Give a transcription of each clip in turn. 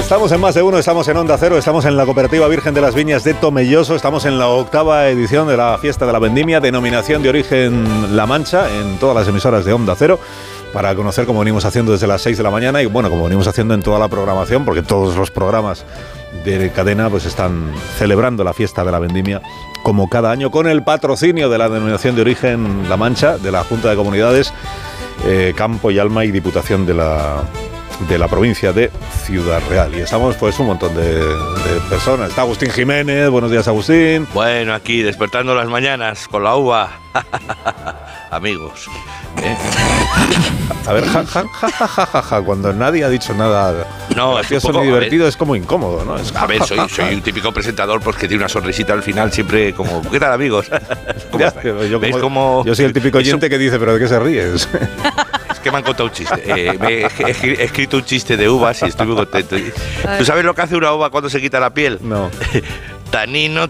Estamos en Más de Uno, estamos en Onda Cero, estamos en la Cooperativa Virgen de las Viñas de Tomelloso, estamos en la 8ª edición de la Fiesta de la Vendimia, denominación de origen La Mancha, en todas las emisoras de Onda Cero, para conocer cómo venimos haciendo desde las 6 de la mañana y bueno, como venimos haciendo en toda la programación, porque todos los programas de cadena pues están celebrando la Fiesta de la Vendimia como cada año, con el patrocinio de la denominación de origen La Mancha, de la Junta de Comunidades, Campo y Alma y Diputación de la provincia de Ciudad Real. Y estamos pues un montón de personas. Está Agustín Jiménez. Buenos días, Agustín. Bueno, aquí despertando las mañanas con la uva. Amigos. A ver, cuando nadie ha dicho nada gracioso ni divertido, es como incómodo, ¿no? A ver, soy un típico presentador pues que tiene una sonrisita al final siempre como, ¿qué tal, amigos? Yo soy el típico oyente que dice, ¿pero de qué se ríes? Que me han contado un chiste. He escrito un chiste de uvas y estoy muy contento. ¿Tú sabes lo que hace una uva cuando se quita la piel? No. Tanino.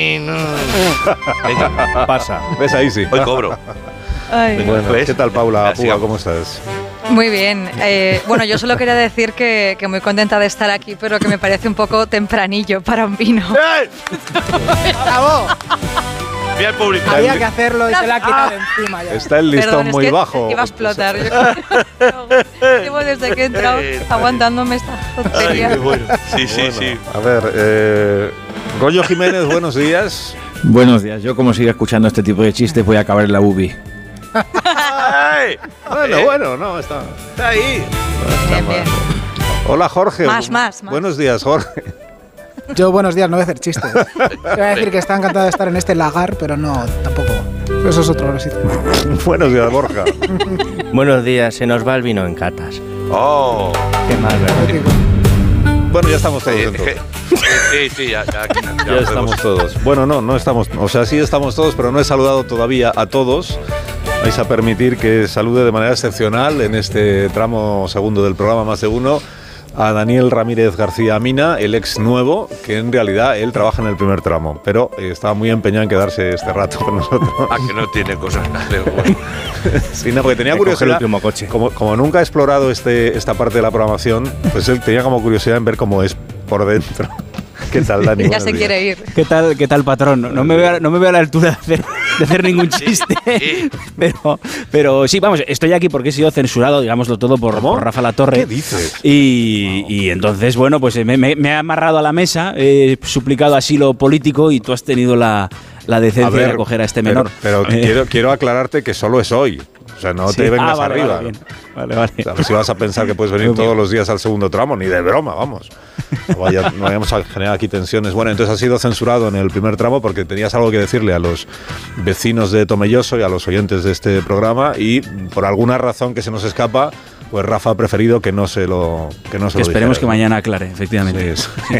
Pasa. ¿Ves? Ahí sí. Hoy cobro. Bueno, ¿ves? ¿Qué tal, Paula Puga? ¿Cómo estás? Muy bien. Bueno, yo solo quería decir que muy contenta de estar aquí, pero que me parece un poco tempranillo para un vino. ¡Bravo! Mira el público. Había que hacerlo y se la ha quitado encima ya. Está el listón Perdón, muy bajo. Iba a explotar. Llevo desde que he entrado aguantándome esta tontería. Ay, bueno. Sí. A ver, Goyo Jiménez, buenos días. Buenos días. Yo, como siga escuchando este tipo de chistes, voy a acabar en la UBI. Bueno, no, está ahí. Bien. Hola, Jorge. Más. Buenos días, Jorge. Yo, buenos días, no voy a hacer chistes. Voy a decir que está encantado de estar en este lagar, pero no, tampoco. Eso es otro sitio. Buenos días, Borja. Buenos días, se nos va el vino en catas. Oh. Qué mal, ¿verdad? Bueno, ya estamos todos dentro. Sí, ya estamos todos. Bueno, no estamos. O sea, sí estamos todos, pero no he saludado todavía a todos. Vais a permitir que salude de manera excepcional en este tramo segundo del programa Más de Uno a Daniel Ramírez García Mina, el ex nuevo, que en realidad él trabaja en el primer tramo, pero estaba muy empeñado en quedarse este rato con nosotros. Que no tiene cosas que hacer. Sí, no, porque tenía curiosidad. El último coche. Como nunca ha explorado esta parte de la programación, pues él tenía como curiosidad en ver cómo es por dentro. ¿Qué tal, Dani? Ya se quiere ir. ¿Qué tal, patrón? No me veo a la altura de hacer ningún chiste. Pero sí, vamos, estoy aquí porque he sido censurado, digámoslo todo, por Rafa Latorre. ¿Qué dices? Y entonces, bueno, pues me he amarrado a la mesa, he suplicado asilo político y tú has tenido la decencia de acoger a este menor. Pero quiero aclararte que solo es hoy. O sea, no te vengas arriba. Vale. O sea, si vas a pensar que puedes venir todos los días al segundo tramo, ni de broma, vamos. No vayamos a generar aquí tensiones. Bueno, entonces has sido censurado en el primer tramo porque tenías algo que decirle a los vecinos de Tomelloso y a los oyentes de este programa y por alguna razón que se nos escapa, pues Rafa ha preferido que no se lo esperemos dijera, que mañana aclare, efectivamente.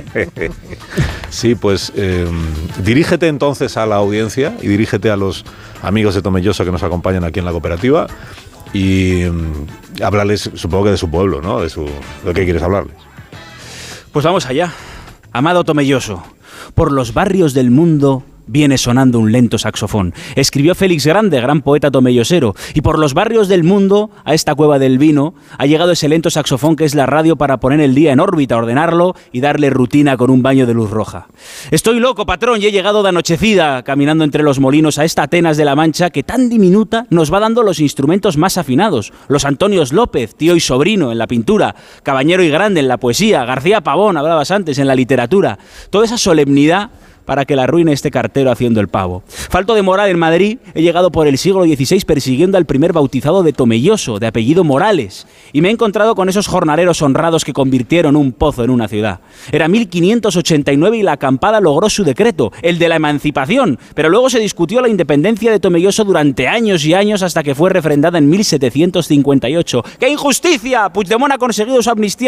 Sí, pues dirígete entonces a la audiencia y dirígete a los amigos de Tomelloso que nos acompañan aquí en la cooperativa y háblales, supongo que de su pueblo, ¿no? ¿De qué quieres hablarles? Pues vamos allá. Amado Tomelloso, por los barrios del mundo viene sonando un lento saxofón. Escribió Félix Grande, gran poeta tomellosero, y por los barrios del mundo, a esta cueva del vino, ha llegado ese lento saxofón que es la radio para poner el día en órbita, ordenarlo y darle rutina con un baño de luz roja. Estoy loco, patrón, y he llegado de anochecida, caminando entre los molinos a esta Atenas de la Mancha que tan diminuta nos va dando los instrumentos más afinados. Los Antonios López, tío y sobrino en la pintura, Cabañero y Grande en la poesía, García Pavón, hablabas antes, en la literatura. Toda esa solemnidad para que la arruine este cartero haciendo el pavo. Falto de moral en Madrid, he llegado por el siglo XVI persiguiendo al primer bautizado de Tomelloso, de apellido Morales, y me he encontrado con esos jornaleros honrados que convirtieron un pozo en una ciudad. Era 1589 y la acampada logró su decreto, el de la emancipación, pero luego se discutió la independencia de Tomelloso durante años y años hasta que fue refrendada en 1758. ¡Qué injusticia! Puigdemont ha conseguido su amnistía